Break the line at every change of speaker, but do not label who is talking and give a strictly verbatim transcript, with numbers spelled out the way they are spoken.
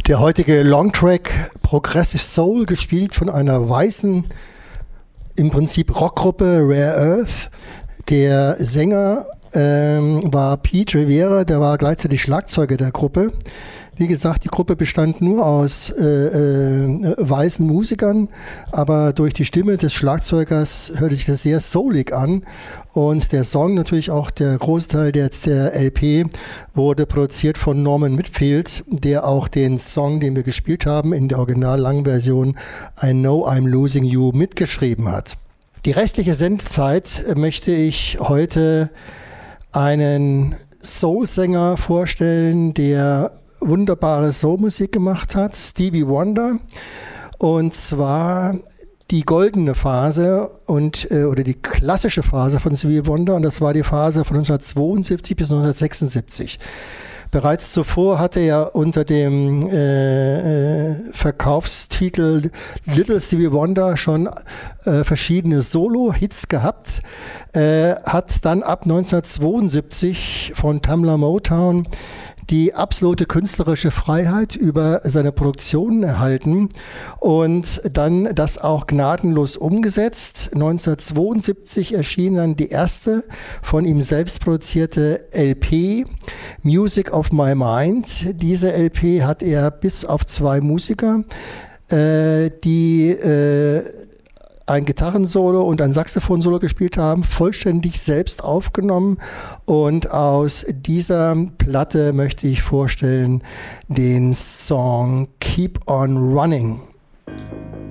Der heutige Longtrack Progressive Soul, gespielt von einer weißen, im Prinzip Rockgruppe Rare Earth. Der Sänger ähm, war Pete Rivera, der war gleichzeitig Schlagzeuger der Gruppe. Wie gesagt, die Gruppe bestand nur aus äh, äh, weißen Musikern, aber durch die Stimme des Schlagzeugers hörte sich das sehr soulig an. Und der Song, natürlich auch der Großteil der, der L P, wurde produziert von Norman Whitfield, der auch den Song, den wir gespielt haben, in der Original-Langversion I Know I'm Losing You mitgeschrieben hat. Die restliche Sendezeit möchte ich heute einen Soul-Sänger vorstellen, der wunderbare Soulmusik gemacht hat, Stevie Wonder, und zwar die goldene Phase und äh, oder die klassische Phase von Stevie Wonder, und das war die Phase von neunzehnhundertzweiundsiebzig bis neunzehnhundertsechsundsiebzig. Bereits zuvor hatte er unter dem äh, äh, Verkaufstitel Little Stevie Wonder schon äh, verschiedene Solo-Hits gehabt, äh, hat dann ab neunzehnhundertzweiundsiebzig von Tamla Motown die absolute künstlerische Freiheit über seine Produktionen erhalten und dann das auch gnadenlos umgesetzt. neunzehnhundertzweiundsiebzig erschien dann die erste von ihm selbst produzierte L P, Music of My Mind. Diese L P hat er bis auf zwei Musiker, äh, die äh, ein Gitarrensolo und ein Saxophonsolo gespielt haben, vollständig selbst aufgenommen, und aus dieser Platte möchte ich vorstellen den Song Keep on Running.